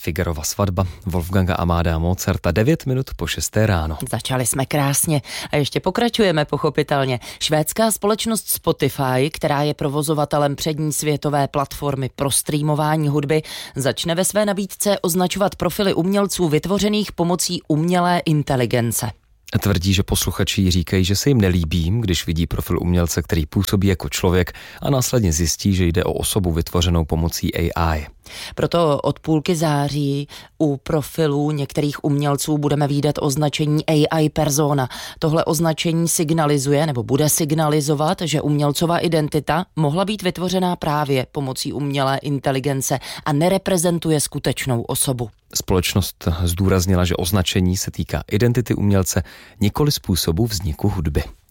Figarova svatba Wolfganga Amadea Mozarta 9 minut po 6 ráno. Začali jsme krásně a ještě pokračujeme pochopitelně. Švédská společnost Spotify, která je provozovatelem přední světové platformy pro streamování hudby, začne ve své nabídce označovat profily umělců vytvořených pomocí umělé inteligence. Tvrdí, že posluchači říkají, že se jim nelíbí, když vidí profil umělce, který působí jako člověk a následně zjistí, že jde o osobu vytvořenou pomocí AI. Proto od půlky září u profilů některých umělců budeme vídat označení AI persona. Tohle označení signalizuje nebo bude signalizovat, že umělcova identita mohla být vytvořená právě pomocí umělé inteligence a nereprezentuje skutečnou osobu. Společnost zdůraznila, že označení se týká identity umělce, nikoli způsobu vzniku hudby.